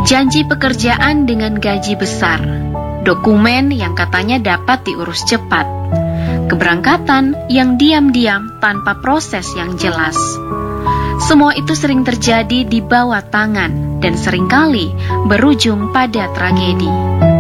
Janji pekerjaan dengan gaji besar, dokumen yang katanya dapat diurus cepat, keberangkatan yang diam-diam tanpa proses yang jelas. Semua itu sering terjadi di bawah tangan dan seringkali berujung pada tragedi.